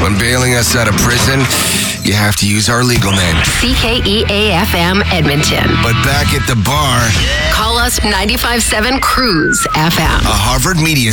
When bailing us out of prison, you have to use our legal name. CKEA-FM Edmonton. But back at the bar, Call us 95.7 Cruise FM. a Harvard Media